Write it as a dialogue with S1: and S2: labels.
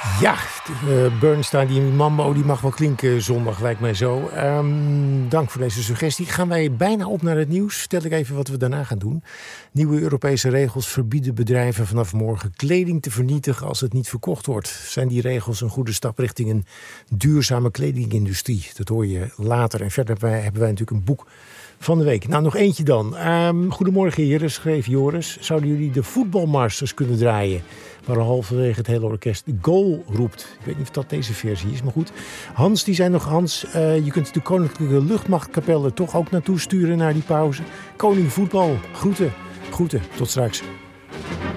S1: Ja, Bernstein, die Mambo, die mag wel klinken zondag, lijkt mij zo. Dank voor deze suggestie. Gaan wij bijna op naar het nieuws. Vertel ik even wat we daarna gaan doen. Nieuwe Europese regels verbieden bedrijven vanaf morgen kleding te vernietigen als het niet verkocht wordt. Zijn die regels een goede stap richting een duurzame kledingindustrie? Dat hoor je later. En verder hebben wij natuurlijk een boek van de week. Nou, nog eentje dan. Goedemorgen heren, schreef Joris. Zouden jullie de voetbalmasters kunnen draaien? Waar halverwege het hele orkest de goal roept. Ik weet niet of dat deze versie is, maar goed. Hans, die zei nog, Hans, je kunt de Koninklijke Luchtmachtkapel er toch ook naartoe sturen naar die pauze. Koning voetbal, groeten, tot straks.